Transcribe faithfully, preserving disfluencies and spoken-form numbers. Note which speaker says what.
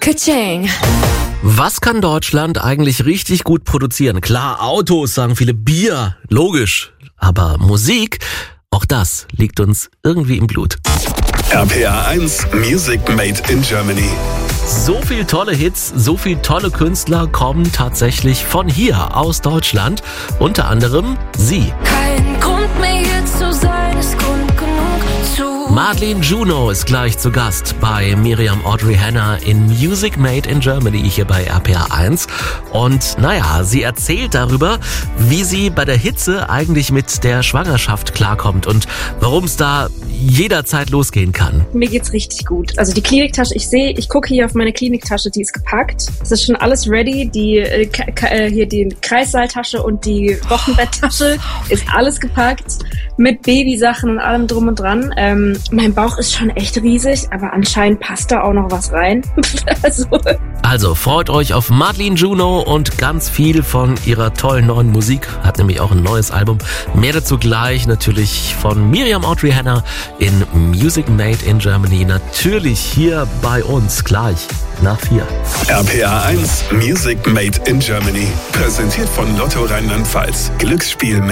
Speaker 1: Ka-ching.
Speaker 2: Was kann Deutschland eigentlich richtig gut produzieren? Klar, Autos, sagen viele, Bier, logisch. Aber Musik, auch das liegt uns irgendwie im Blut.
Speaker 3: R P R eins Music Made in Germany.
Speaker 2: So viel tolle Hits, so viel tolle Künstler kommen tatsächlich von hier, aus Deutschland. Unter anderem sie.
Speaker 1: Kein Grund mehr hier zu sein, ist Grund genug zu...
Speaker 2: Madeleine Juno ist gleich zu Gast bei Miriam Audrey Hannah in Music Made in Germany hier bei R P R eins. Und naja, sie erzählt darüber, wie sie bei der Hitze eigentlich mit der Schwangerschaft klarkommt und warum es da jederzeit losgehen kann.
Speaker 4: Mir geht's richtig gut. Also die Kliniktasche, ich sehe, ich gucke hier auf meine Kliniktasche, die ist gepackt. Es ist schon alles ready. Die äh, k- äh, hier die Kreissaaltasche und die Wochenbetttasche ist alles gepackt mit Babysachen und allem drum und dran. Ähm, mein Bauch ist schon echt riesig, aber anscheinend passt da auch noch was rein. also.
Speaker 2: also freut euch auf Madeleine Juno und ganz viel von ihrer tollen neuen Musik. Hat nämlich auch ein neues Album. Mehr dazu gleich natürlich von Miriam Audrey Hannah in Music Made in Germany. Natürlich hier bei uns gleich nach vier.
Speaker 3: R P R eins Music Made in Germany. Präsentiert von Lotto Rheinland-Pfalz. Glücksspiel